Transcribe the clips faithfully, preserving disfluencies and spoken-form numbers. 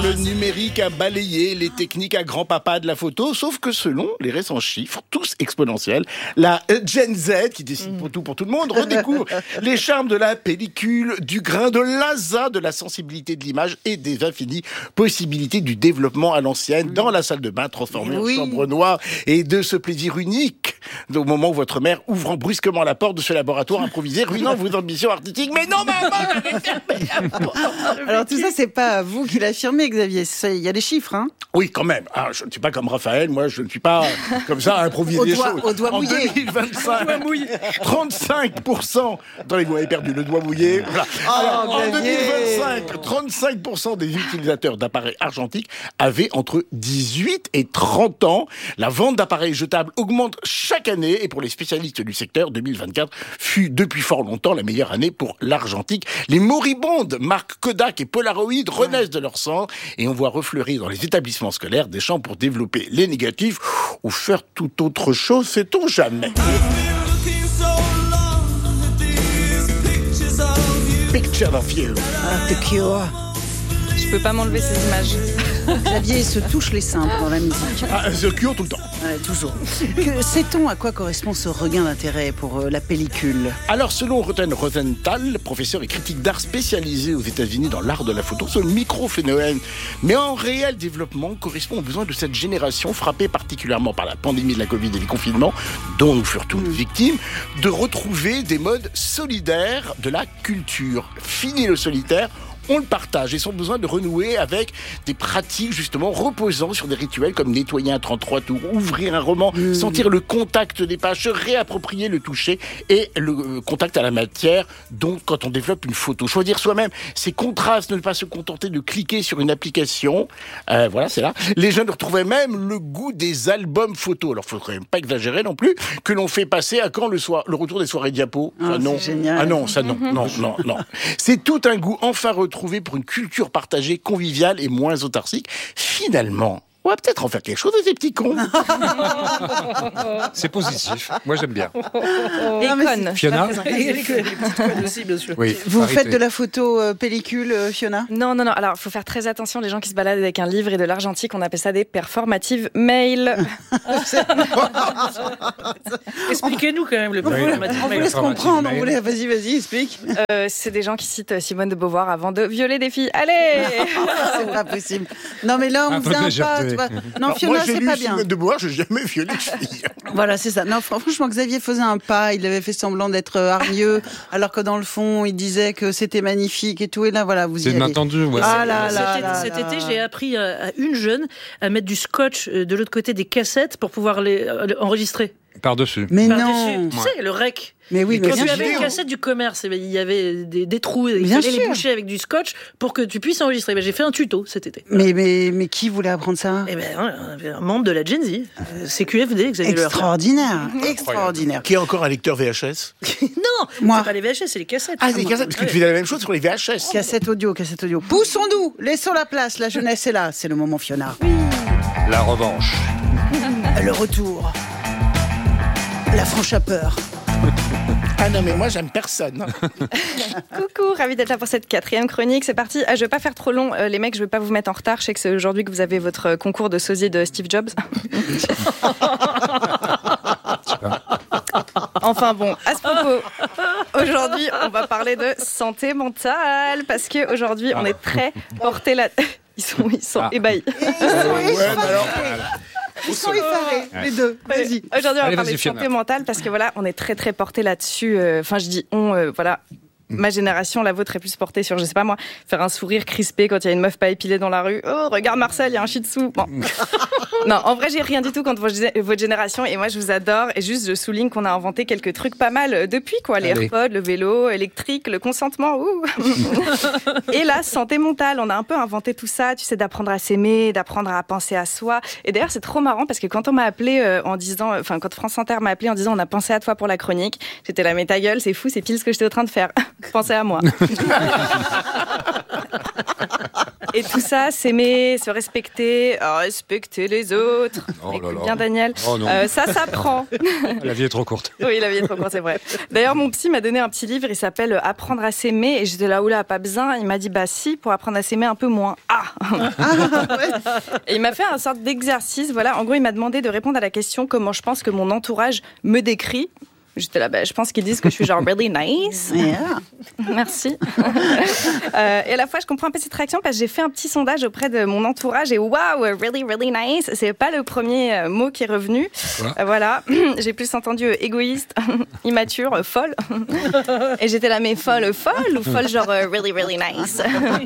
Le numérique a balayé les techniques à grand-papa de la photo, sauf que selon les récents chiffres, tous exponentiels, la Gen Z, qui décide pour tout pour tout le monde, redécouvre les charmes de la pellicule, du grain de l'asa, de la sensibilité de l'image et des infinies possibilités du développement à l'ancienne dans la salle de bain transformée Oui. en chambre noire et de ce plaisir unique au moment où votre mère ouvre brusquement la porte de ce laboratoire improvisé, ruinant vos ambitions artistiques. Mais non, maman, j'avais fermé la porte. Alors tout ça, c'est pas vous qui l'affirmez, Xavier. Il y a des chiffres, hein. Oui, quand même. Ah, je ne suis pas comme Raphaël, moi, je ne suis pas comme ça à improviser Au des doigt- choses. au doigt en mouillé. deux mille vingt-cinq, trente-cinq pour cent. Attendez, vous avez perdu le doigt mouillé. Voilà. Alors, en Xavier. deux mille vingt-cinq, trente-cinq pour cent des utilisateurs d'appareils argentiques avaient entre dix-huit et trente ans. La vente d'appareils jetables augmente chaque année et pour les spécialistes du secteur, deux mille vingt-quatre fut depuis fort longtemps la meilleure année pour l'argentique. Les moribondes marques Kodak et Polaroid renaissent de leur sang et on voit refleurir dans les établissements scolaires des champs pour développer les négatifs ou faire toute autre chose, sait-on jamais. Picture of you. Ah, The Cure. Je peux pas m'enlever ces images. Xavier se touche les seins pendant la musique. Ah, The Cure tout le temps. Ouais, toujours. Que, sait-on à quoi correspond ce regain d'intérêt pour euh, la pellicule? Alors, selon Roten Rosenthal, professeur et critique d'art spécialisé aux États-Unis dans l'art de la photo, ce micro-phénomène, mais en réel développement, correspond aux besoins de cette génération frappée particulièrement par la pandémie de la Covid et les confinements, dont nous furent tous victimes, de retrouver des modes solidaires de la culture. Fini le solitaire, on le partage et son besoin de renouer avec des pratiques justement reposant sur des rituels comme nettoyer un trente-trois tours, ouvrir un roman, mmh. sentir le contact des pages, se réapproprier le toucher et le contact à la matière. Donc quand on développe une photo, choisir soi-même ses contrastes, ne pas se contenter de cliquer sur une application. Euh, voilà, c'est là. Les jeunes retrouvaient même le goût des albums photos. Alors il ne faudrait même pas exagérer non plus, que l'on fait passer à quand le, soir, le retour des soirées diapos. Ah, non. c'est génial. Ah non, ça non, non, non, non. C'est tout un goût enfin retrouvé pour une culture partagée, conviviale et moins autarcique. Finalement, on va peut-être en faire quelque chose de ces petits cons. C'est positif. Moi, j'aime bien. Et conne. Fiona ? aussi, bien sûr. Oui, Vous arrêtez. faites de la photo euh, pellicule, euh, Fiona? Non, non, non. Alors, il faut faire très attention. Les gens qui se baladent avec un livre et de l'argentique, on appelle ça des performatives mail. Expliquez-nous quand même le On vous, performative on vous mail. laisse comprendre. On voulait... Vas-y, vas-y, explique. Euh, c'est des gens qui citent Simone de Beauvoir avant de violer des filles. Allez. C'est pas possible. Non, mais là, on Un peu faisait un légèreté. pas. Tu vois. Non, Alors, Fiona, moi, j'ai c'est lu pas bien. Simone de Beauvoir, j'ai jamais violé de fille. Voilà, c'est ça. Non, fr- franchement, Xavier faisait un pas. Il avait fait semblant d'être euh, hargneux, alors que dans le fond, il disait que c'était magnifique et tout. Et là, voilà, vous y C'est allez. inattendu. Ouais. Ah là là Cet, là cet là. été, j'ai appris à, à une jeune à mettre du scotch euh, de l'autre côté des cassettes pour pouvoir les euh, enregistrer. Par-dessus. Mais Par-dessus. non. Tu sais, le rec. Mais oui, mais Quand bien tu avais sûr. une cassette du commerce, eh ben, il y avait des, des trous, il Bien fallait sûr. les boucher avec du scotch pour que tu puisses enregistrer. Ben, j'ai fait un tuto cet été. Mais, mais, mais qui voulait apprendre ça? Eh ben, un, un membre de la Gen Z, euh, C Q F D, Xavier Leurre. Extraordinaire, extraordinaire. Qui est encore un lecteur V H S? Non, Moi. c'est pas les V H S, c'est les cassettes. Ah, c'est cassettes, parce que tu fais la même chose sur les V H S. Cassette audio, cassette audio. Poussons-nous, laissons la place, la jeunesse est là. C'est le moment Fiona. La revanche. Le retour. La franche à peur. Ah non, mais moi, j'aime personne. Coucou, ravi d'être là pour cette quatrième chronique. C'est parti. Ah, je vais pas faire trop long. Euh, les mecs, je vais pas vous mettre en retard. Je sais que c'est aujourd'hui que vous avez votre concours de sosie de Steve Jobs. Enfin bon, à ce propos, aujourd'hui, on va parler de santé mentale parce que aujourd'hui, on est très porté là. Ils sont, ils sont Ah. ébahis. Ils sont effarés, les deux. Vas-y. Aujourd'hui, on va Allez, parler vas-y, de Fiona. santé mentale parce que voilà, on est très très porté là-dessus. Enfin, je dis on, euh, voilà. Ma génération, la vôtre, est plus portée sur, je sais pas moi, faire un sourire crispé quand il y a une meuf pas épilée dans la rue. Oh, regarde Marcel, il y a un shih tzu. Bon. Non, en vrai, j'ai rien du tout contre votre génération et moi, je vous adore. Et juste, je souligne qu'on a inventé quelques trucs pas mal depuis, quoi. Les Allez. AirPods, le vélo électrique, le consentement. Ouh. Et la santé mentale, on a un peu inventé tout ça, tu sais, d'apprendre à s'aimer, d'apprendre à penser à soi. Et d'ailleurs, c'est trop marrant parce que quand on m'a appelé euh, en disant, enfin, quand France Inter m'a appelé en disant, on a pensé à toi pour la chronique, j'étais là, mais ta gueule, c'est fou, c'est pile ce que j'étais en train de faire. Pensez à moi. Et tout ça, s'aimer, se respecter, euh, respecter les autres. Oh là là. Bien, Daniel. Oh non. Euh, ça s'apprend. La vie est trop courte. Oui, la vie est trop courte, c'est vrai. D'ailleurs, mon psy m'a donné un petit livre, il s'appelle Apprendre à s'aimer. Et j'étais là, oula, pas besoin. Il m'a dit, bah si, pour apprendre à s'aimer un peu moins. Ah, Et il m'a fait un sorte d'exercice. Voilà, en gros, il m'a demandé de répondre à la question comment je pense que mon entourage me décrit. J'étais là, bah, je pense qu'ils disent que je suis genre really nice. Yeah. Merci. euh, et à la fois, je comprends un peu cette réaction parce que j'ai fait un petit sondage auprès de mon entourage et waouh, really, really nice. C'est pas le premier euh, mot qui est revenu. Euh, voilà. J'ai plus entendu euh, égoïste, immature, euh, folle. Et j'étais là, mais folle, folle ou folle genre euh, really, really nice.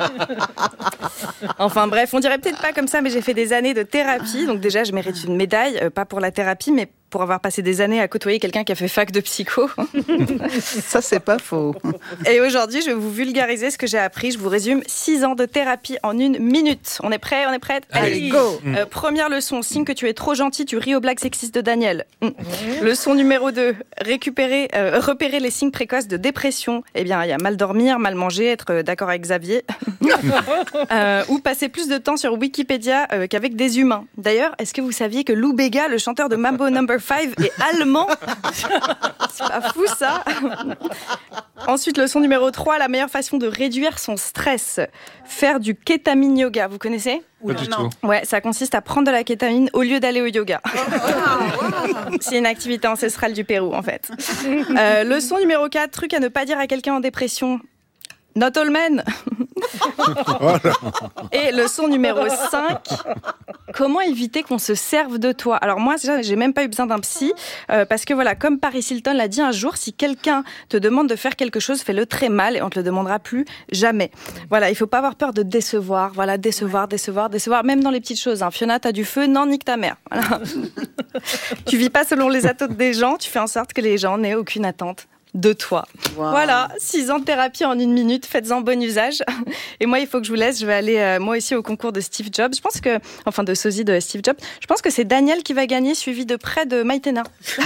Enfin bref, on dirait peut-être pas comme ça, mais j'ai fait des années de thérapie. Donc déjà, je mérite une médaille, euh, pas pour la thérapie, mais pour avoir passé des années à côtoyer quelqu'un qui a fait fac de psycho. Ça, c'est pas faux. Et aujourd'hui, je vais vous vulgariser ce que j'ai appris. Je vous résume six ans de thérapie en une minute. On est prêts? On est prêtes? Allez, go. Euh, Première leçon, signe que tu es trop gentil, tu ris aux blagues sexistes de Daniel. Mm. Leçon numéro deux, récupérer, euh, repérer les signes précoces de dépression. Eh bien, il y a mal dormir, mal manger, être d'accord avec Xavier. euh, ou passer plus de temps sur Wikipédia euh, qu'avec des humains. D'ailleurs, est-ce que vous saviez que Lou Bega, le chanteur de Mambo Number five, est allemand? C'est pas fou, ça. Ensuite, leçon numéro trois, la meilleure façon de réduire son stress. Faire du kétamine yoga, vous connaissez? Pas du tout. Ouais, ça consiste à prendre de la kétamine au lieu d'aller au yoga. C'est une activité ancestrale du Pérou, en fait. Euh, leçon numéro quatre, truc à ne pas dire à quelqu'un en dépression. Not all men. Et leçon numéro cinq, comment éviter qu'on se serve de toi? Alors moi, j'ai même pas eu besoin d'un psy, euh, parce que voilà, comme Paris Hilton l'a dit un jour, si quelqu'un te demande de faire quelque chose, fais-le très mal et on te le demandera plus jamais. Voilà, il faut pas avoir peur de décevoir, voilà, décevoir, décevoir, décevoir, même dans les petites choses. Hein. Fiona, t'as du feu? Non, nique ta mère. Voilà. Tu vis pas selon les attentes des gens, tu fais en sorte que les gens n'aient aucune attente de toi. Wow. Voilà, six ans de thérapie en une minute, faites-en bon usage. Et moi, il faut que je vous laisse, je vais aller euh, moi aussi au concours de Steve Jobs. Je pense que, enfin de sosie de Steve Jobs, je pense que c'est Daniel qui va gagner, suivi de près de Maïtena.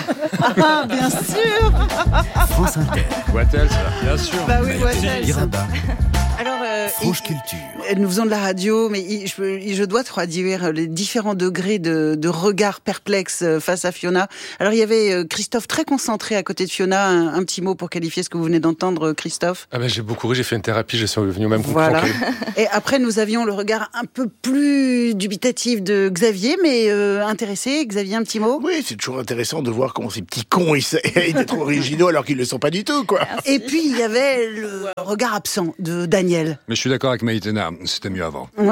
Ah, bien sûr. France Inter. Wattel, ça, bien sûr. Bah oui, Wattel. Iraba. Alors, euh, Franche il, Culture. Nous faisons de la radio, mais il, je, je dois traduire les différents degrés de, de regard perplexe face à Fiona. Alors, il y avait Christophe très concentré à côté de Fiona. Un, un petit mot pour qualifier ce que vous venez d'entendre, Christophe? Ah ben, j'ai beaucoup ri, j'ai fait une thérapie, je suis revenu au même voilà. conclusion. Et après, nous avions le regard un peu plus dubitatif de Xavier, mais euh, intéressé. Xavier, un petit mot? Oui, c'est toujours intéressant de voir comment ces petits cons essayent d'être originaux alors qu'ils ne le sont pas du tout, quoi. Merci. Et puis, il y avait le regard absent de Daniel. Mais je suis d'accord avec Maïtena, c'était mieux avant. Ouais.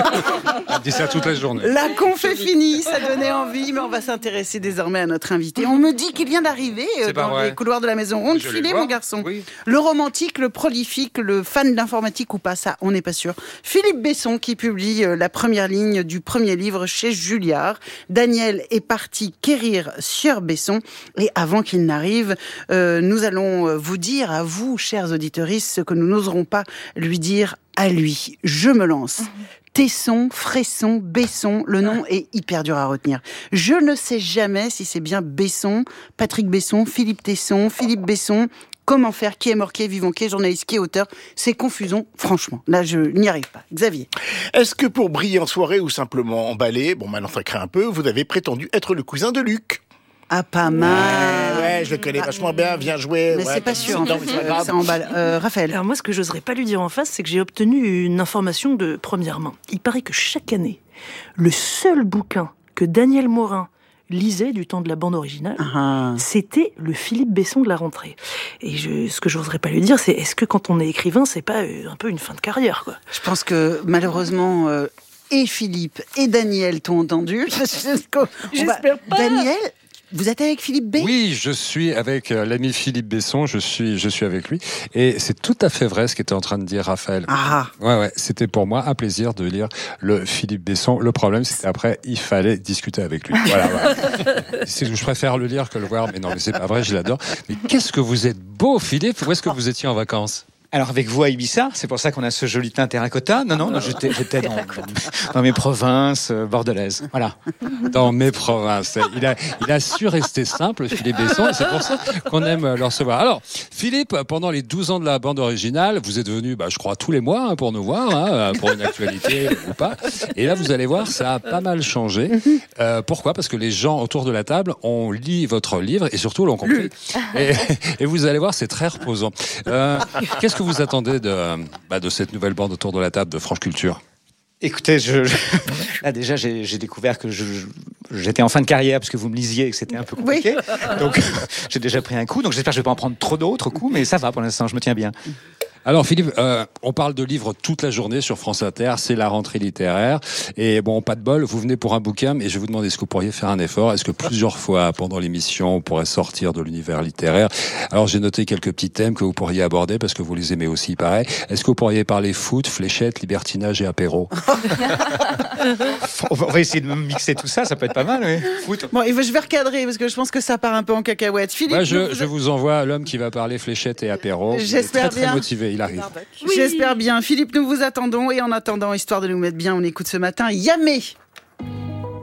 Elle dit ça toute la journée. La conf est finie, ça donnait envie, mais on va s'intéresser désormais à notre invité. On me dit qu'il vient d'arriver C'est pas dans vrai. les couloirs de la maison ronde. Je vais Filez, le voir. mon garçon. Oui. Le romantique, le prolifique, le fan d'informatique ou pas, ça, on n'est pas sûr. Philippe Besson qui publie euh, la première ligne du premier livre chez Julliard. Daniel est parti quérir Sieur Besson. Et avant qu'il n'arrive, euh, nous allons vous dire à vous, chers auditeuristes, ce que nous n'oserons pas lui dire à lui. Je me lance. Tesson, Fresson, Besson, le nom est hyper dur à retenir. Je ne sais jamais si c'est bien Besson, Patrick Besson, Philippe Tesson, Philippe Besson. Comment faire? Qui est mort, qui est vivant, qui est journaliste, qui est auteur? C'est confusant, franchement. Là, je n'y arrive pas. Xavier. Est-ce que pour briller en soirée ou simplement emballer, bon maintenant ça craint un peu, vous avez prétendu être le cousin de Luc? Ah, pas mal. Ouais, ouais, je le connais vachement bien, bien joué. Mais ouais, c'est pas sûr. non, En mais fait, c'est pas grave. ça emballe. Euh, Raphaël. Alors moi, ce que j'oserais pas lui dire en face, c'est que j'ai obtenu une information de première main. Il paraît que chaque année, le seul bouquin que Daniel Morin lisait du temps de la bande originale, Ah. c'était le Philippe Besson de la rentrée. Et je, ce que j'oserais pas lui dire, c'est est-ce que quand on est écrivain, c'est pas euh, un peu une fin de carrière, quoi? Je pense que malheureusement, euh, et Philippe et Daniel t'ont entendu. J'espère pas. Daniel, vous êtes avec Philippe B? Oui, je suis avec euh, l'ami Philippe Besson, je suis, je suis avec lui. Et c'est tout à fait vrai ce qu'était en train de dire Raphaël. Ah. Ouais, ouais, c'était pour moi un plaisir de lire le Philippe Besson. Le problème, c'est qu'après, il fallait discuter avec lui. Voilà, voilà. C'est- je préfère le lire que le voir, mais non, mais c'est pas vrai, je l'adore. Mais qu'est-ce que vous êtes beau, Philippe! Où est-ce que vous étiez en vacances? Alors avec vous à Ibiza, c'est pour ça qu'on a ce joli teint terracotta. Non, non, non j'étais, j'étais dans, dans, dans mes provinces euh, bordelaises. Voilà. Dans mes provinces. Il a, il a su rester simple, Philippe Besson, et c'est pour ça qu'on aime le recevoir. Alors, Philippe, pendant les douze ans de la bande originale, vous êtes venu, bah, je crois, tous les mois hein, pour nous voir, hein, pour une actualité ou pas. Et là, vous allez voir, ça a pas mal changé. Euh, pourquoi ? Parce que les gens autour de la table ont lu votre livre et surtout l'ont compris. Et, et vous allez voir, c'est très reposant. Euh, qu'est-ce que vous attendez de, bah, de cette nouvelle bande autour de la table de France Culture ? Écoutez, je, je, là déjà j'ai, j'ai découvert que je, je, j'étais en fin de carrière parce que vous me lisiez et que c'était un peu compliqué. Oui. Donc j'ai déjà pris un coup, donc j'espère que je vais pas en prendre trop d'autres coups, mais ça va pour l'instant, je me tiens bien. Alors Philippe, euh, on parle de livres toute la journée sur France Inter, c'est la rentrée littéraire. Et bon, pas de bol, vous venez pour un bouquin, mais je vais vous demander, est-ce que vous pourriez faire un effort ? Est-ce que plusieurs fois pendant l'émission, on pourrait sortir de l'univers littéraire ? Alors j'ai noté quelques petits thèmes que vous pourriez aborder, parce que vous les aimez aussi, pareil. Est-ce que vous pourriez parler foot, fléchette, libertinage et apéro ? On va essayer de mixer tout ça, ça peut être pas mal, oui. Foot. Bon, et je vais recadrer, parce que je pense que ça part un peu en cacahuète. Philippe, ouais, je, vous... je vous envoie l'homme qui va parler fléchette et apéro. J'espère très, bien. Très motivé, il arrive. Oui. J'espère bien. Philippe, nous vous attendons. Et en attendant, histoire de nous mettre bien, on écoute ce matin Yamé.